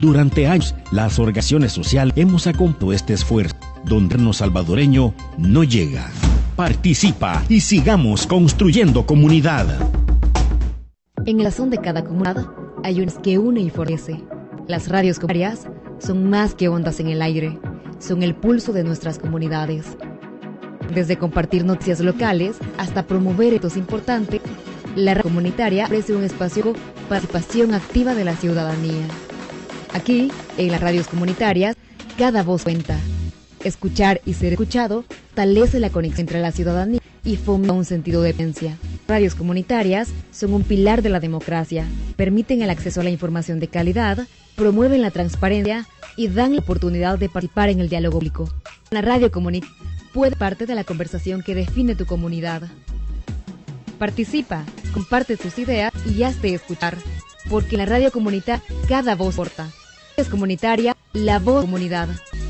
Durante años, las organizaciones sociales hemos acompañado este esfuerzo, donde el salvadoreño no llega. Participa y sigamos construyendo comunidad. En el corazón de cada comunidad hay unas que une y fortalece. Las radios comunitarias son más que ondas en el aire, son el pulso de nuestras comunidades. Desde compartir noticias locales hasta promover eventos importantes, la radio comunitaria ofrece un espacio de participación activa de la ciudadanía. Aquí, en las radios comunitarias, cada voz cuenta. Escuchar y ser escuchado fortalece la conexión entre la ciudadanía y fomenta un sentido de pertenencia. Radios comunitarias son un pilar de la democracia, permiten el acceso a la información de calidad, promueven la transparencia y dan la oportunidad de participar en el diálogo público. La radio comunitaria puede ser parte de la conversación que define tu comunidad. Participa, comparte tus ideas y hazte escuchar, porque en la radio comunitaria cada voz importa. Es comunitaria, la voz de la comunidad.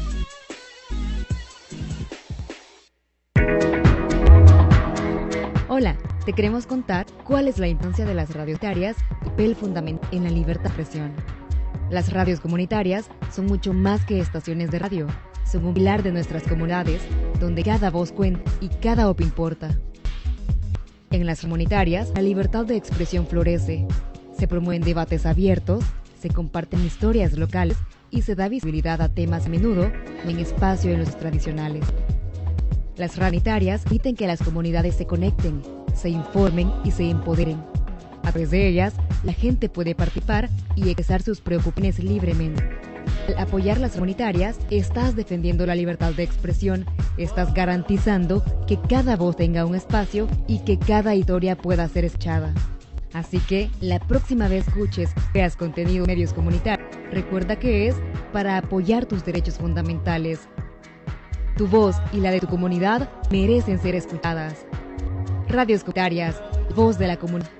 Hola, te queremos contar cuál es la importancia de las radios comunitarias y el papel fundamental en la libertad de expresión. Las radios comunitarias son mucho más que estaciones de radio, son un pilar de nuestras comunidades, donde cada voz cuenta y cada opinión importa. En las comunitarias, la libertad de expresión florece, se promueven debates abiertos, se comparten historias locales y se da visibilidad a temas a menudo en espacio en los tradicionales. Las radios comunitarias permiten que las comunidades se conecten, se informen y se empoderen. A través de ellas, la gente puede participar y expresar sus preocupaciones libremente. Al apoyar las comunitarias, estás defendiendo la libertad de expresión, estás garantizando que cada voz tenga un espacio y que cada historia pueda ser escuchada. Así que, la próxima vez escuches o veas contenido en medios comunitarios, recuerda que es para apoyar tus derechos fundamentales. Tu voz y la de tu comunidad merecen ser escuchadas. Radios comunitarias, voz de la comunidad.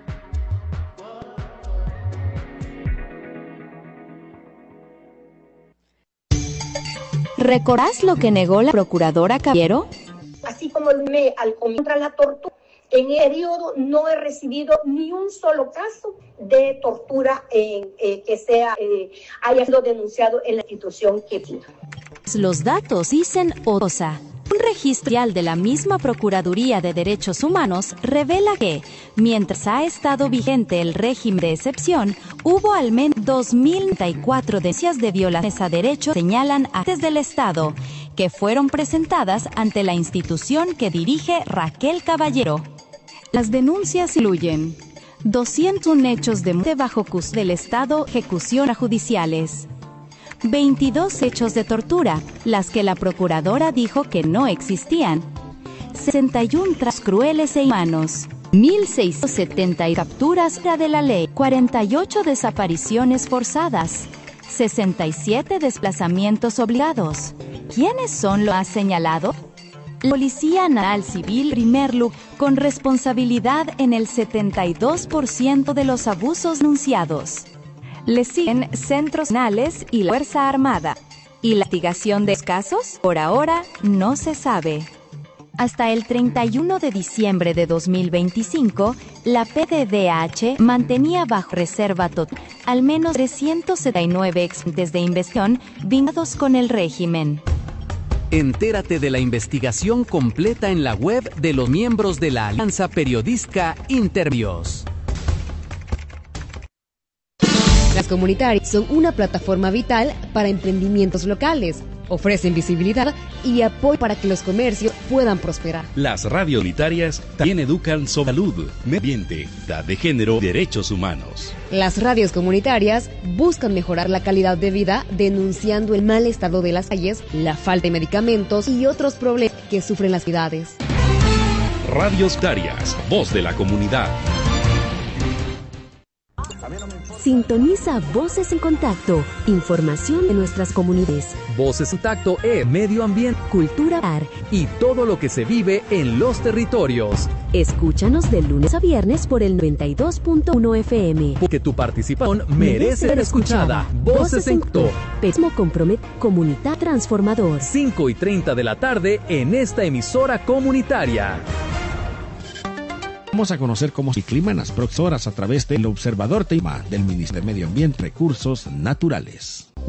¿Recordás lo que negó la procuradora Caballero? Así como al contra la tortura, en el periodo no he recibido ni un solo caso de tortura que haya sido denunciado en la institución que pido. Los datos dicen otra cosa. Un registro de la misma Procuraduría de Derechos Humanos revela que, mientras ha estado vigente el régimen de excepción, hubo al menos 2.094 denuncias de violaciones a derechos, señalan agentes del Estado, que fueron presentadas ante la institución que dirige Raquel Caballero. Las denuncias incluyen 201 hechos de muerte bajo custodia del Estado, ejecuciones judiciales, 22 hechos de tortura, las que la procuradora dijo que no existían, 61 tratos crueles e inhumanos, 1.670 capturas fuera de la ley, 48 desapariciones forzadas, 67 desplazamientos obligados. ¿Quiénes son los más señalados? La Policía Nacional Civil, primer lugar, con responsabilidad en el 72% de los abusos denunciados. Le siguen centros penales y la Fuerza Armada. ¿Y la investigación de los casos? Por ahora, no se sabe. Hasta el 31 de diciembre de 2025, la PDDH mantenía bajo reserva total al menos 379 expedientes de investigación vinculados con el régimen. Entérate de la investigación completa en la web de los miembros de la Alianza Periodística Intervios. Las comunitarias son una plataforma vital para emprendimientos locales. Ofrecen visibilidad y apoyo para que los comercios puedan prosperar. Las radios comunitarias también educan sobre salud, medio ambiente, equidad de género y derechos humanos. Las radios comunitarias buscan mejorar la calidad de vida denunciando el mal estado de las calles, la falta de medicamentos y otros problemas que sufren las ciudades. Radios comunitarias, voz de la comunidad. Sintoniza Voces en Contacto, información de nuestras comunidades. Voces en Contacto es medio ambiente, cultura y todo lo que se vive en los territorios. Escúchanos de lunes a viernes por el 92.1 FM. Porque tu participación merece ser escuchada. Voces en Contacto. Pesmo Compromet, Comunidad Transformador. 5:30 de la tarde en esta emisora comunitaria. Vamos a conocer cómo el clima en las próximas horas a través del Observador Clima del Ministerio de Medio Ambiente y Recursos Naturales.